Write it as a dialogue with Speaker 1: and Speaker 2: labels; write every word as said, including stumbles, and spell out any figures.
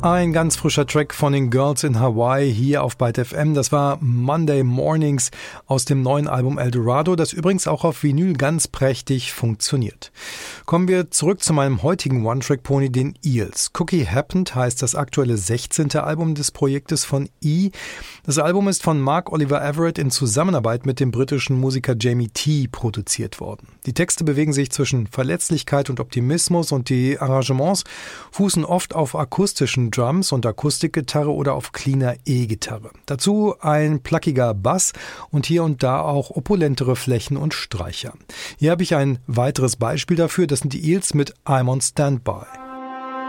Speaker 1: Ein ganz frischer Track von den Girls in Hawaii hier auf Byte F M. Das war Monday Mornings aus dem neuen Album Eldorado, das übrigens auch auf Vinyl ganz prächtig funktioniert. Kommen wir zurück zu meinem heutigen One-Track-Pony, den Eels. Cookie Happened heißt das aktuelle sechzehnte Album des Projektes von E. Das Album ist von Mark Oliver Everett in Zusammenarbeit mit dem britischen Musiker Jamie T. produziert worden. Die Texte bewegen sich zwischen Verletzlichkeit und Optimismus und die Arrangements fußen oft auf akustischen Drums und Akustikgitarre oder auf cleaner E-Gitarre. Dazu ein plackiger Bass und hier und da auch opulentere Flächen und Streicher. Hier habe ich ein weiteres Beispiel dafür, das sind die Eels mit I'm on Standby.